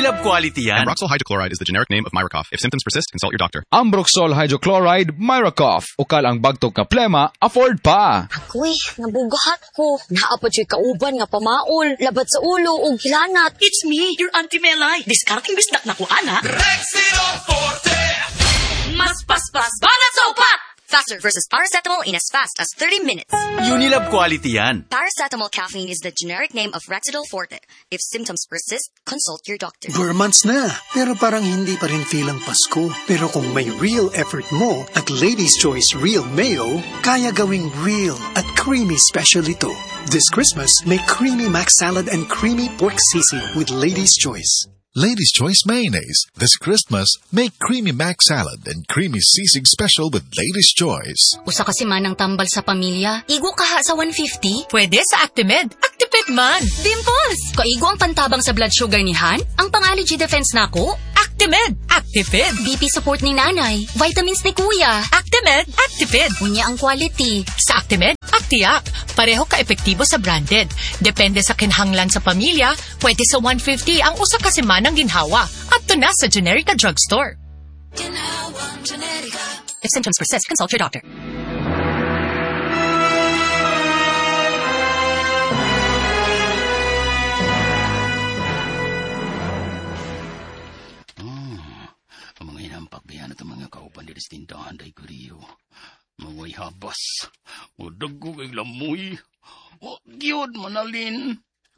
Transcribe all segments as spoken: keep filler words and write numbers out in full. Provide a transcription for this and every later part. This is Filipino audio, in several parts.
Unilab quality yan. And Broxol hydrochloride is the generic name of Myracoff. If symptoms persist, consult your doctor. Ang Broxol hydrochloride, Myracoff. Ukal ang bagtog ka plema, afford pa. Ako'y, nabugahat ko. Naapad siya kauban nga pamaol, labat sa ulo o gilanat. It's me, your Auntie Melay. Discarding bisnak na ko, ana. Rexidol Forte! Mas paspas, banat sa upat! Faster versus paracetamol in as fast as thirty minutes. Unilab quality yan. Paracetamol caffeine is the generic name of Rexidol Forte. If symptoms persist, consult your doctor. Four months na, pero parang hindi pa rin feel ang Pasko. Pero kung may real effort mo at Lady's Choice Real Mayo, kaya gawing real at creamy special ito. This Christmas, make creamy mac salad and creamy pork sisig with Lady's Choice. Lady's Choice Mayonnaise. This Christmas, make creamy mac salad and creamy sisig special with Lady's Choice. Usa kasi manang tambal sa pamilya. Igo kaha sa one fifty? Pwede sa Actimed. Activate man. Dimples! Kaigo ang pantabang sa blood sugar ni Han? Ang pang-allergy defense nako? Actimed. Activate. B P support ni nanay. Vitamins ni kuya. Actimed. Activate. Unya ang quality. Sa Actimed, Actiac. Pareho ka-epektibo sa branded. Depende sa kinhanglan sa pamilya, pwede sa one fifty ang usa ka semanang ginhawa. At to na sa Generica Drugstore. If symptoms persist, consult your doctor. Ang mga inampak biyan at ang mga kaupan di tindahan day kuriyo. Mga habas. O dago kay lamoy. O gyud manalin.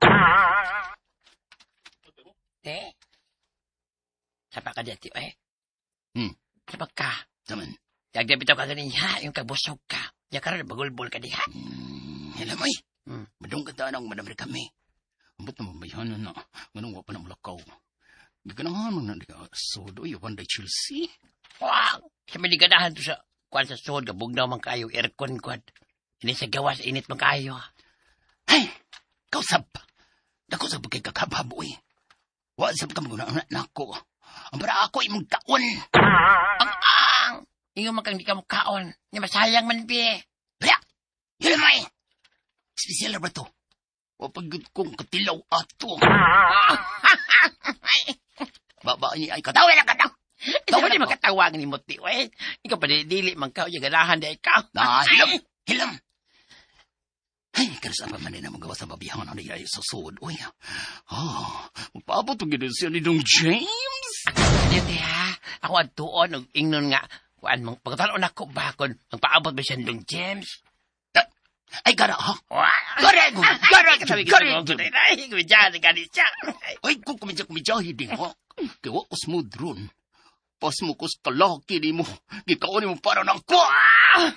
Eh? Sapa ka dati, eh? Hmm. Sapa ka? Saman. Nagdabitaw ka ganin, ha? Yung kagbusog ka. Yung karoon, bagulbol ka di, ha? Hmm. Alam ay. Hmm. Madong kataan ang madamri kami. Ambot na mabayanan na. Ganun wa pa na mulakaw. Gaganahan na di ka sodo. Yawan day Chelsea. Wow! Sabi di ganahan to sa kwan sa sod. Kabog na man kayo. Aircon kwan. Ini sa gawas. Init man kayo. Ay! Kausap! Dako sa bagay kakababoy. Wa sa pagka magunaan na ako. Ang para ako imong kaon. Ang ang! Ingo makang di ka mukhaon. Nga masayang man, biye. Kaya! Yan may! Espesyal na ba to? O pagod kong katilaw ato. Baba niya ay katawa na kataw. Ito di makatawag ni Muti, eh. Ikaw pa dili man ka. Yung ganahan di ikaw. Ah, hilam! Hilam! Ay, karas pa man na magawa sa babihangan na niya sa sud. Uy, ah, magpaabot ang gano'n siya ni Dong James. Dito, ha? Ako at tuon, ang ingnon nga. Kuan, pagkataloon ako bakon, magpaabot ba siya ni Dong James? Ay, gara, ha? Gara, gara, sabi ko sa mga ay, kumidyahan ka ni siya. Ay, kung kumidya, kumidya, hindi mo. Kaya ko smooth ron. Pas mo ko sa kalaki ni mo. Gikaon mo para ng ko.